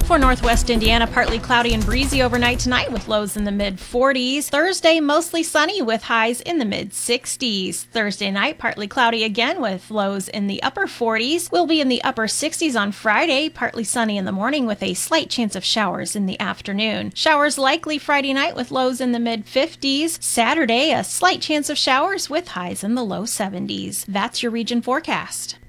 For northwest Indiana, partly cloudy and breezy overnight tonight with lows in the mid-40s. Thursday, mostly sunny with highs in the mid-60s. Thursday night, partly cloudy again with lows in the upper 40s. We'll be in the upper 60s on Friday, partly sunny in the morning with a slight chance of showers in the afternoon. Showers likely Friday night with lows in the mid-50s. Saturday, a slight chance of showers with highs in the low 70s. That's your region forecast.